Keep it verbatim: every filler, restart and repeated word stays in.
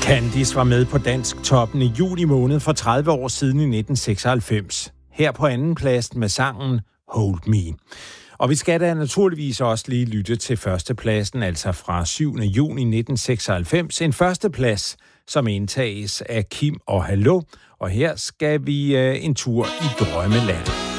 Candice var med på Dansk Toppen i juli måned for tredive år siden i nitten seksoghalvfems. Her på anden plads med sangen Hold Me. Og vi skal da naturligvis også lige lytte til førstepladsen, altså fra syvende juni nitten seksoghalvfems. En førsteplads, som indtages af Kim og Hallo. Og her skal vi uh, en tur i drømmeland.